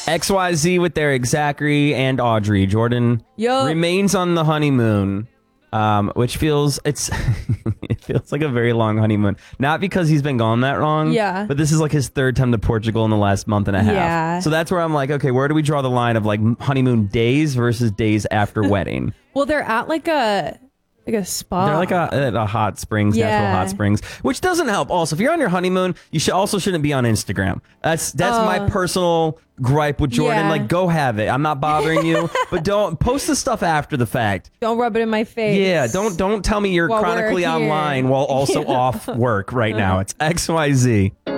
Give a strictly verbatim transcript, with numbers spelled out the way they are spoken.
X Y Z with Eric, Zachary, and Audrey. Jordan Yo. remains on the honeymoon, um, which feels it's it feels like a very long honeymoon. Not because he's been gone that long, Yeah. but this is like his third time to Portugal in the last month and a half. Yeah. So that's where I'm like, okay, where do we draw the line of like honeymoon days versus days after wedding? Well, they're at like a like a spa. They're like a, at a hot springs, natural Yeah. hot springs, which doesn't help. Also, if you're on your honeymoon, you should also shouldn't be on Instagram. That's that's Uh, my personal gripe with Jordan. yeah. Like, go have it. I'm not bothering you, but don't post the stuff after the fact. Don't rub it in my face. Yeah, don't don't tell me you're While we're chronically here. online while also Yeah. off work right now. It's X Y Z.